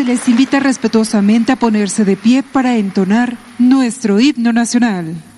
les invita respetuosamente a ponerse de pie para entonar nuestro himno nacional.